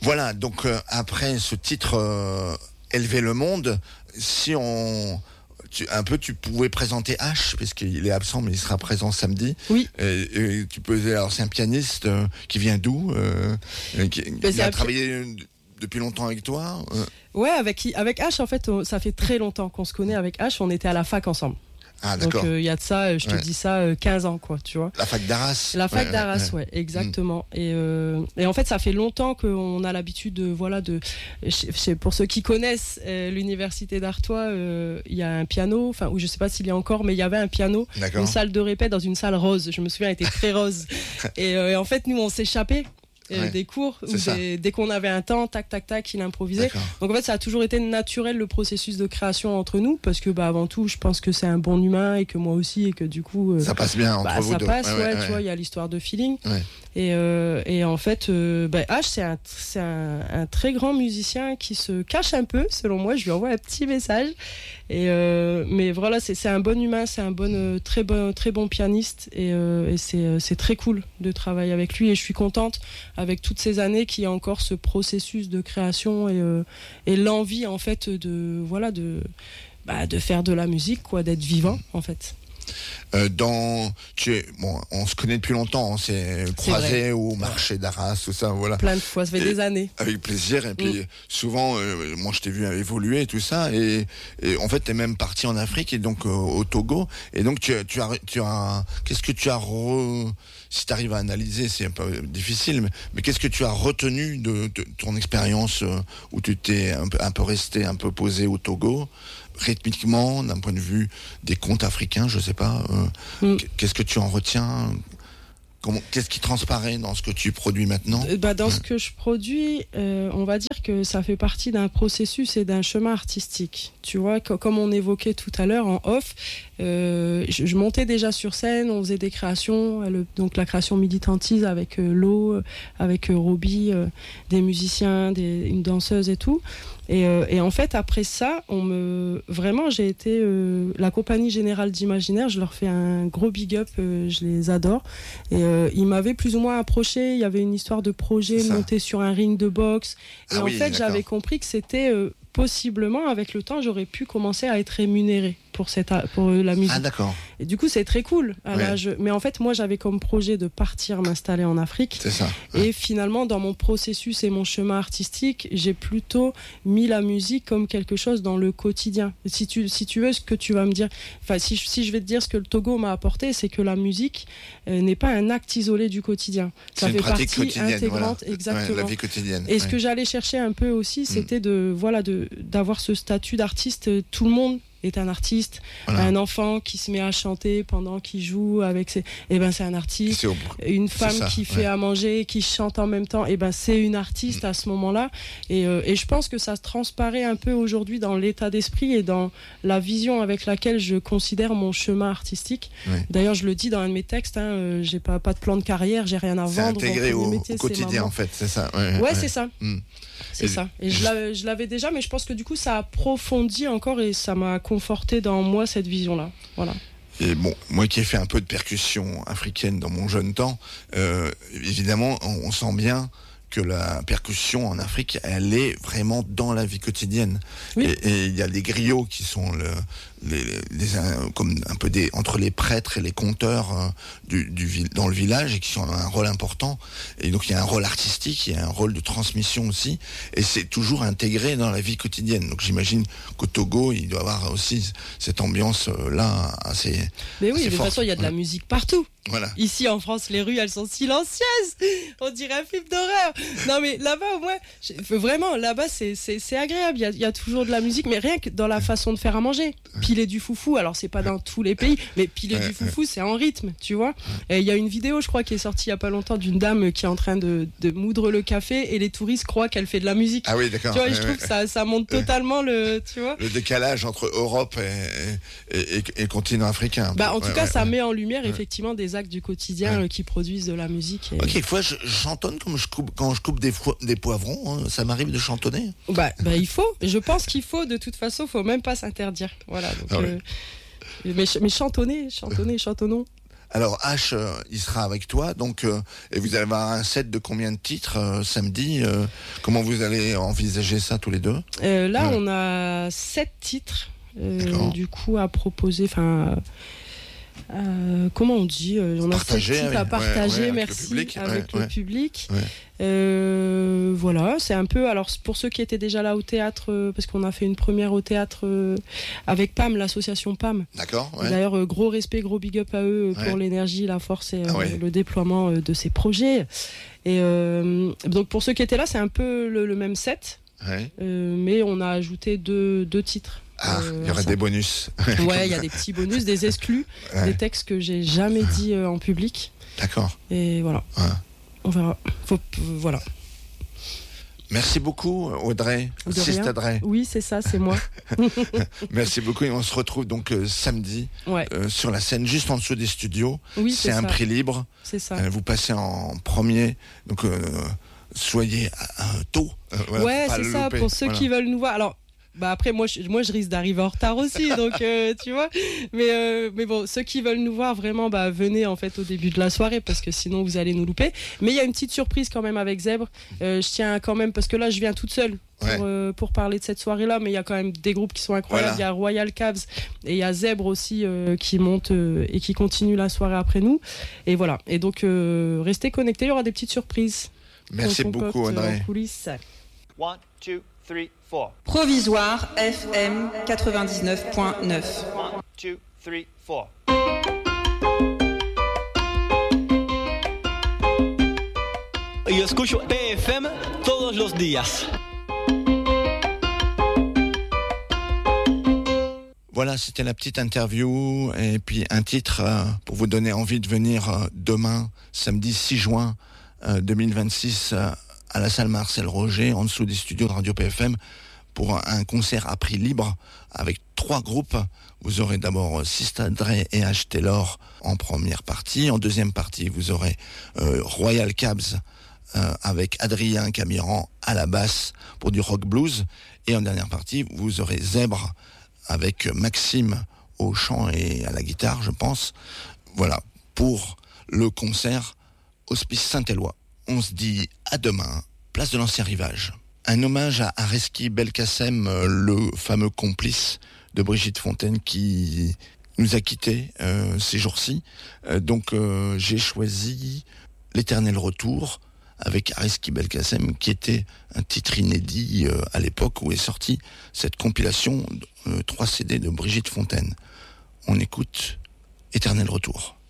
Voilà, donc après ce titre Élever le monde, si tu pouvais présenter H, puisqu'il est absent, mais il sera présent samedi. Oui. Et alors c'est un pianiste qui vient d'où il a travaillé depuis longtemps avec toi Ouais, avec H, en fait, ça fait très longtemps qu'on se connaît avec H, on était à la fac ensemble. Ah, d'accord. Donc, il y a de ça, je te dis ça, 15 ans, quoi, tu vois. La fac d'Arras. La fac d'Arras, ouais, exactement. Et en fait, ça fait longtemps qu'on a l'habitude pour ceux qui connaissent l'université d'Artois, il y a un piano, ou je sais pas s'il y a encore, mais il y avait un piano, une salle de répète dans une salle rose. Je me souviens, elle était très rose. et en fait, nous, on s'échappait. Des cours dès qu'on avait un temps, tac, il improvisait. D'accord. Donc en fait, ça a toujours été naturel le processus de création entre nous, parce que avant tout, je pense que c'est un bon humain et que moi aussi, et que du coup ça passe bien entre vous deux. Ça passe, tu vois, il y a l'histoire de feeling. Ouais. Et en fait, H, c'est un très grand musicien qui se cache un peu, selon moi. Je lui envoie un petit message. Mais voilà, c'est un bon humain, c'est un très bon pianiste. Et c'est très cool de travailler avec lui. Et je suis contente, avec toutes ces années, qu'il y a encore ce processus de création et l'envie, en fait, de faire de la musique, quoi, d'être vivant, en fait. On se connaît depuis longtemps, on s'est croisés au marché d'Arras, tout ça, voilà. Plein de fois, ça fait des années. Avec plaisir, et puis souvent, moi je t'ai vu évoluer et tout ça, et en fait t'es même parti en Afrique, et donc au Togo, et donc tu as qu'est-ce que tu as si tu arrives à analyser, c'est un peu difficile, mais qu'est-ce que tu as retenu de ton expérience où tu t'es un peu resté, un peu posé au Togo, rythmiquement, d'un point de vue des contes africains, je sais pas, qu'est-ce que tu en retiens? Qu'est-ce qui transparaît dans ce que tu produis maintenant? Dans ce que je produis, on va dire que ça fait partie d'un processus et d'un chemin artistique. Tu vois, comme on évoquait tout à l'heure en off, je montais déjà sur scène, on faisait des créations, donc la création militantise avec Lo, avec Roby, des musiciens, une danseuse et tout. Et en fait, après ça, vraiment, j'ai été la Compagnie Générale d'Imaginaire, je leur fais un gros big up, je les adore. Et ils m'avaient plus ou moins approché, il y avait une histoire de projet, monter sur un ring de boxe. Et j'avais compris que c'était possiblement, avec le temps, j'aurais pu commencer à être rémunérée pour la musique. Ah, d'accord. Et du coup, c'est très cool. Mais en fait, moi, j'avais comme projet de partir m'installer en Afrique. C'est ça. Et finalement, dans mon processus et mon chemin artistique, j'ai plutôt mis la musique comme quelque chose dans le quotidien. Si tu veux, ce que tu vas me dire, si je vais te dire ce que le Togo m'a apporté, c'est que la musique n'est pas un acte isolé du quotidien. Ça fait partie intégrante, exactement. La vie quotidienne. Et ce que j'allais chercher un peu aussi, c'était d'avoir ce statut d'artiste. Tout le monde est un artiste, un enfant qui se met à chanter pendant qu'il joue avec c'est un artiste, une femme qui fait à manger, qui chante en même temps, c'est une artiste à ce moment-là, et je pense que ça se transparaît un peu aujourd'hui dans l'état d'esprit et dans la vision avec laquelle je considère mon chemin artistique. D'ailleurs, je le dis dans un de mes textes, j'ai pas de plan de carrière, j'ai rien à vendre. C'est intégré au quotidien, en fait, c'est ça. C'est ça. C'est ça. Et je l'avais déjà, mais je pense que du coup, ça a approfondi encore et ça m'a conforté dans moi cette vision-là. Voilà. Et bon, moi qui ai fait un peu de percussion africaine dans mon jeune temps, évidemment, on sent bien que la percussion en Afrique, elle est vraiment dans la vie quotidienne. Oui. Et il y a des griots qui sont comme un peu entre les prêtres et les conteurs dans le village, et qui ont un rôle important. Et donc il y a un rôle artistique, il y a un rôle de transmission aussi, et c'est toujours intégré dans la vie quotidienne. Donc j'imagine qu'au Togo, il doit y avoir aussi cette ambiance là assez. Mais oui, assez de toute façon, il y a de la musique partout. Voilà. Ici en France, les rues, elles sont silencieuses. On dirait un film d'horreur. Non mais là-bas, au moins, vraiment, là-bas, c'est agréable. Il y a toujours de la musique, mais rien que dans la façon de faire à manger. Piler du foufou, alors c'est pas dans tous les pays, mais piler du foufou, c'est en rythme, tu vois. Il y a une vidéo, je crois, qui est sortie il y a pas longtemps, d'une dame qui est en train de moudre le café, et les touristes croient qu'elle fait de la musique. Ah oui, d'accord. Tu vois, je trouve que ça montre totalement tu vois. Le décalage entre Europe et continent africain. En tout cas, ça met en lumière effectivement des actes du quotidien qui produisent de la musique. Quelquefois, je chantonne quand je coupe des poivrons, ça m'arrive de chantonner. Il faut. Je pense qu'il faut, de toute façon, faut même pas s'interdire. Voilà. Donc, mais chantonner, chantonnons. Alors H, il sera avec toi, donc et vous allez avoir un set de combien de titres samedi comment vous allez envisager ça tous les deux? Là, on a 7 titres du coup à proposer. Enfin, comment on dit on a 7 titres à partager. Merci avec le public. Voilà, c'est un peu. Alors pour ceux qui étaient déjà là au théâtre, parce qu'on a fait une première au théâtre avec PAM, l'association PAM. D'accord. D'ailleurs, gros respect, gros big up à eux pour l'énergie, la force et le déploiement de ces projets. Et donc pour ceux qui étaient là, c'est un peu le même set, mais on a ajouté deux titres. Il y aura des bonus. Ouais, il y a des petits bonus, des exclus, des textes que j'ai jamais dit en public. D'accord. Et voilà. On verra. Voilà. Merci beaucoup, Audrey. Audrey. Oui, c'est ça, c'est moi. Merci beaucoup. Et on se retrouve donc samedi sur la scène, juste en dessous des studios. Oui, c'est un prix libre. C'est ça. Vous passez en premier. Donc, soyez tôt. C'est ça, pour ceux qui veulent nous voir. Alors, après, moi je risque d'arriver en retard aussi, donc tu vois. Mais bon, ceux qui veulent nous voir, vraiment, venez en fait au début de la soirée, parce que sinon vous allez nous louper. Mais il y a une petite surprise quand même avec Zèbre. Je tiens quand même, parce que là je viens toute seule pour parler de cette soirée-là, mais il y a quand même des groupes qui sont incroyables. Il y a Royal Cabs et il y a Zèbre aussi qui monte et qui continue la soirée après nous. Et voilà. Et donc restez connectés, il y aura des petites surprises. Merci beaucoup, Audrey. En coulisses. 1, 2, 3, 4. Provisoire FM 99.9. 1, 2, 3, 4. Yo escucho TFM todos los días. Voilà, c'était la petite interview et puis un titre pour vous donner envie de venir demain, samedi 6 juin 2026 à la salle Marcel Roger, en dessous des studios de Radio PFM, pour un concert à prix libre avec 3 groupes. Vous aurez d'abord Sista Dre et H. Taylor en première partie. En deuxième partie, vous aurez Royal Cabs avec Adrien Camiran à la basse pour du rock blues. Et en dernière partie, vous aurez Zèbre avec Maxime au chant et à la guitare, je pense. Voilà, pour le concert Hospice Saint-Éloi. On se dit à demain, place de l'Ancien Rivage. Un hommage à Areski Belkacem, le fameux complice de Brigitte Fontaine qui nous a quittés ces jours-ci. Donc j'ai choisi L'Éternel Retour avec Areski Belkacem, qui était un titre inédit à l'époque où est sortie cette compilation 3 CD de Brigitte Fontaine. On écoute Éternel Retour.